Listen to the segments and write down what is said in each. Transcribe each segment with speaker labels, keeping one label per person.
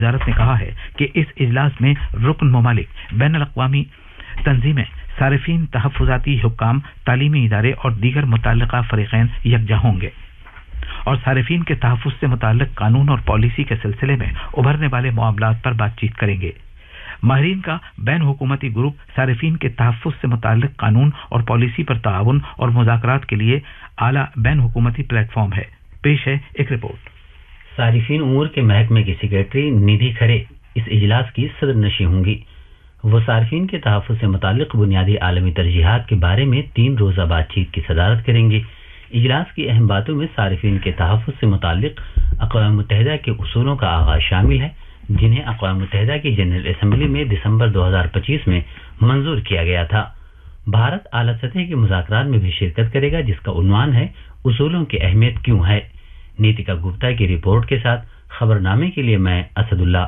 Speaker 1: वजारत ने कहा है कि इस इजलास में रुकन ममालिक, बैनुल-अक़वामी तंजीमें, सारिफीन, तहफ़्फ़ुज़ाती हुक्काम, तालीमी इदारे और दीगर मुतल्लिक़ा फ़रीक़ैन यकजा होंगे और सारिफीन के तहफ़्फ़ुज़ से मुतल्लिक़ कानून और पॉलिसी के सिलसिले में उभरने वाले मामलात पर बातचीत करेंगे। माहिरीन का बैन हुकूमती ग्रुप सारिफीन के तहफ़्फ़ुज़ से मुतल्लिक़ कानून और पॉलिसी पर ताआवुन और मुज़ाकरात के लिए आला बैन हुकूमती प्लेटफॉर्म है। पेश है एक रिपोर्ट।
Speaker 2: सारिफीन उमूर के महकमे की सेक्रेटरी निधि खरे इस इजलास की सदर नशी होंगी। वो सारिफीन के तहफ़्फ़ुज़ से मुताल्लिक़ बुनियादी आलमी तरजीहात के बारे में 3 रोज़ा बातचीत की सदारत करेंगे। इजलास की अहम बातों में सारिफीन के तहफ़्फ़ुज़ से मुताल्लिक़ अक़वाम मुत्तहिदा के उसूलों का आगाज़ शामिल है, जिन्हें अक़वाम मुत्तहिदा की जनरल असम्बली में दिसंबर 2025 में मंजूर किया गया था। भारत आला सतह के मुज़ाकरात में भी शिरकत करेगा, जिसका उन्वान है उसूलों की अहमियत क्यों है। नीतिका गुप्ता की रिपोर्ट के साथ खबरनामे के लिए मैं असदुल्ला।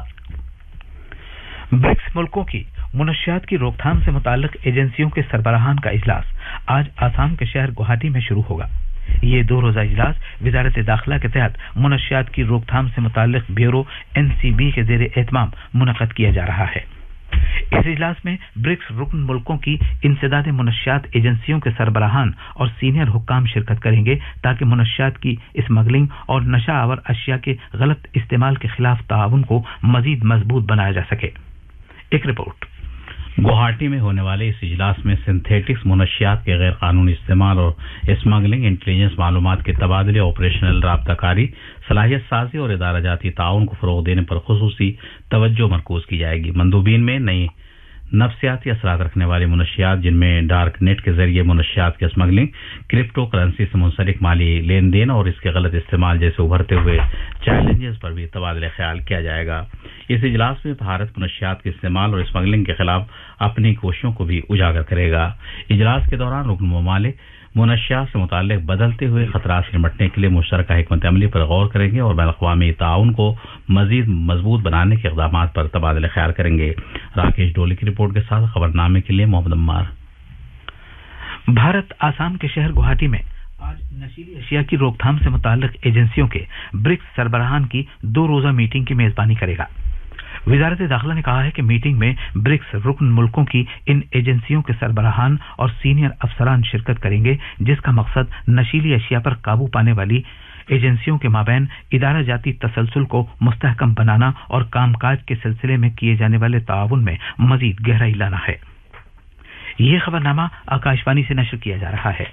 Speaker 1: ब्रिक्स मुल्कों की मुनशियात की रोकथाम से मुताल्लिक़ एजेंसियों के सरबराहान का इजलास आज आसाम के शहर गुवाहाटी में शुरू होगा। ये 2 रोज़ा इजलास वज़ारत दाखिला के तहत मुनशियात की रोकथाम से मुताल्लिक़ ब्यूरो NCB के ज़ेरे एहतमाम मुनक़द किया जा रहा है। इस इजलास में ब्रिक्स रुकन मुल्कों की इंसदाद मुनशियात एजेंसियों के सरबराहान और सीनियर हुक्काम शिरकत करेंगे ताकि मुनशियात की स्मगलिंग और नशा आवर अशिया के गलत इस्तेमाल के खिलाफ ताआवुन को मजीद मजबूत बनाया जा सके। एक रिपोर्ट।
Speaker 3: गुवाहाटी में होने वाले इस इजलास में सिंथेटिक्स मुनशियात के गैर कानूनी इस्तेमाल और स्मगलिंग, इंटेलिजेंस मालूमात के तबादले, ऑपरेशनल राब्ताकारी, सलाहियत साजी और इदारा जाती ताउन को फरोग देने पर खुसूसी तवज्जो मरकूज की जाएगी। मंदूबीन में नई नफ्सियाती असरात रखने वाली मुनशियात, जिनमें डार्क नेट के जरिए मुनशियात की स्मगलिंग, क्रिप्टो करेंसी से मुंसलिक माली लेन देन और इसके गलत इस्तेमाल जैसे उभरते हुए चैलेंजेस पर भी तबादला ख्याल किया जाएगा। इस इजलास में भारत मुनशियात के इस्तेमाल और स्मगलिंग के खिलाफ अपनी कोशिशों को भी उजागर करेगा। इजलास के दौरान रुकन ममालिक मुनशियात से मुताल्लिक़ बदलते हुए खतरात से निपटने के लिए मुश्तरका हिकमत अमली पर गौर करेंगे और बैनुल-अक़वामी ताउन को मजीद मजबूत बनाने के इक़दामात पर तबादला ख्याल करेंगे। राकेश डोली की रिपोर्ट के साथ खबरनामे के लिए मोहम्मद अम्मार।
Speaker 1: भारत आसाम के शहर गुवाहाटी में आज नशीली अशिया की रोकथाम से मुताल्लिक़ एजेंसियों के ब्रिक्स सरबराहान की 2 रोज़ा मीटिंग की मेज़बानी करेगा। वज़ारत दाखिला ने कहा है कि मीटिंग में ब्रिक्स रुकन मुल्कों की इन एजेंसियों के सरबराहान और सीनियर अफसरान शिरकत करेंगे, जिसका मकसद नशीली अशिया पर काबू पाने वाली एजेंसियों के माबैन इदारा जाती तसलसल को मुस्तहकम बनाना और कामकाज के सिलसिले में किए जाने वाले ताउन में मजीद गहराई लाना है। यह खबरनामा आकाशवाणी से नशर किया जा रहा है।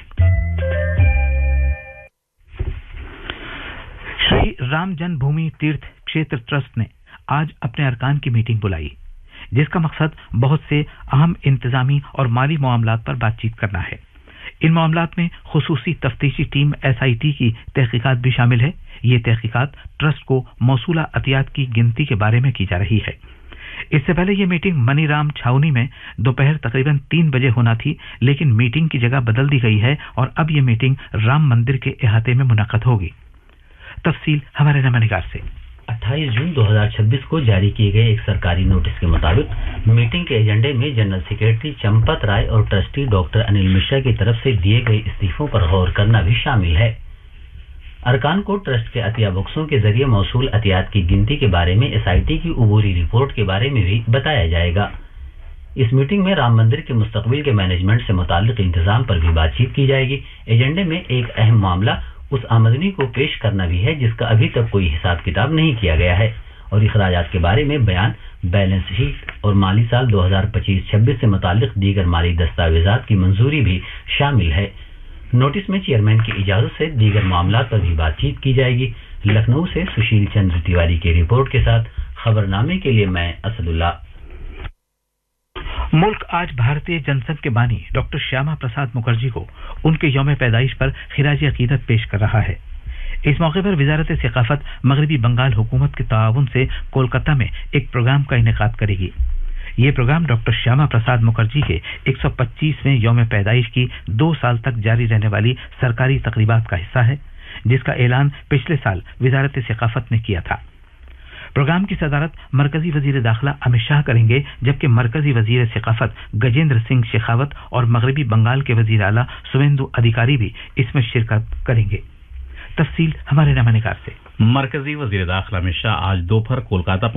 Speaker 1: श्री राम जन्मभूमि तीर्थ क्षेत्र ट्रस्ट ने आज अपने अरकान की मीटिंग बुलाई, जिसका मकसद बहुत से अहम इंतजामी और माली मामलात पर बातचीत करना है। इन मामलात में खुसूसी तफ्तीशी टीम SIT की तहकीकात भी शामिल है। ये तहकीकात ट्रस्ट को मौसूला अतियात की गिनती के बारे में की जा रही है। इससे पहले यह मीटिंग मनीराम छावनी में दोपहर तकरीबन 3 बजे होना थी, लेकिन मीटिंग की जगह बदल दी गई है और अब यह मीटिंग राम मंदिर के अहाते में मुनक़द होगी। तफसील हमारे नमनिगार से।
Speaker 2: 28 जून 2026 को जारी किए गए एक सरकारी नोटिस के मुताबिक मीटिंग के एजेंडे में जनरल सेक्रेटरी चंपत राय और ट्रस्टी डॉक्टर अनिल मिश्रा की तरफ से दिए गए इस्तीफों पर गौर करना भी शामिल है। अरकान को ट्रस्ट के अतिया बक्सों के जरिए मौसूल अतियात की गिनती के बारे में SIT की उबूरी रिपोर्ट के बारे में भी बताया जाएगा। इस मीटिंग में राम मंदिर के मुस्तकबिल के मैनेजमेंट से मुताल्लिक इंतजाम पर भी बातचीत की जाएगी। एजेंडे में एक अहम मामला उस आमदनी को पेश करना भी है जिसका अभी तक कोई हिसाब किताब नहीं किया गया है, और इखराजात के बारे में बयान, बैलेंस शीट और माली साल 2025-26 से मुताल्लिक दीगर माली दस्तावेजात की मंजूरी भी शामिल है। नोटिस में चेयरमैन की इजाजत से दीगर मामलात पर भी बातचीत की जाएगी। लखनऊ से सुशील चंद्र तिवारी की रिपोर्ट के साथ खबरनामे के लिए मैं असदुल्ला।
Speaker 1: मुल्क आज भारतीय जनसंघ के बानी डॉक्टर श्यामा प्रसाद मुखर्जी को उनके यौम पैदाइश पर खिराज अकीदत पेश कर रहा है। इस मौके पर वजारत सकाफत मगरबी बंगाल हुकूमत के ताआवुन से कोलकाता में एक प्रोग्राम का इनेकाद करेगी। ये प्रोग्राम डॉक्टर श्यामा प्रसाद मुखर्जी के 125वें यौम पैदाइश की 2 साल तक जारी रहने वाली सरकारी तकरीबात का हिस्सा है, जिसका ऐलान पिछले साल वजारत सकाफत ने किया था। प्रोग्राम की सदारत मरकजी वजीर दाखिला अमित शाह करेंगे, जबकि मरकजी वजीर सकाफत गजेंद्र सिंह शेखावत और मगरबी बंगाल के वजीर आला सुवेंदु अधिकारी भी इसमें शिरकत करेंगे। तफसील हमारे नमनिगार से।
Speaker 3: मरकजी वजीर दाखिला अमित शाह आज दोपहर कोलकाता